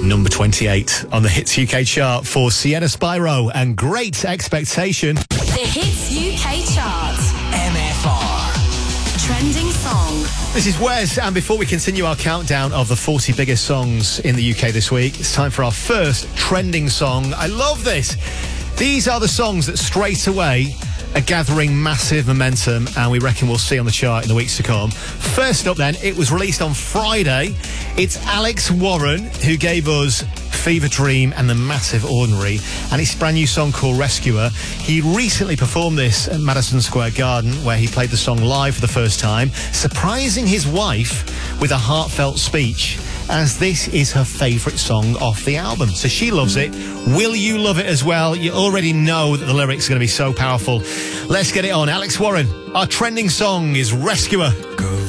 Number 28 on the Hits UK chart for Sienna Spyro and Great Expectation. The Hits UK chart. MFR. Trending song. This is Wes, and before we continue our countdown of the 40 biggest songs in the UK this week, it's time for our first trending song. I love this. These are the songs that straight away are gathering massive momentum, and we reckon we'll see on the chart in the weeks to come. First up then, it was released on Friday. It's Alex Warren who gave us Fever Dream and The Massive Ordinary, and his brand new song called Rescuer. He recently performed this at Madison Square Garden, where he played the song live for the first time, surprising his wife with a heartfelt speech, as this is her favourite song off the album. So she loves it. Will you love it as well? You already know that the lyrics are going to be so powerful. Let's get it on. Alex Warren, our trending song is Rescuer. Go